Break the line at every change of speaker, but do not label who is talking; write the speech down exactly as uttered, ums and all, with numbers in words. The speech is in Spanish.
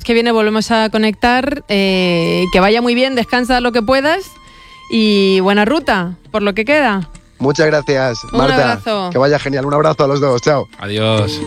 que viene volvemos a conectar. Eh, que vaya muy bien, descansa lo que puedas y buena ruta por lo que queda.
Muchas gracias,
Un
Marta.
abrazo.
Que vaya genial. Un abrazo a los dos. Chao.
Adiós.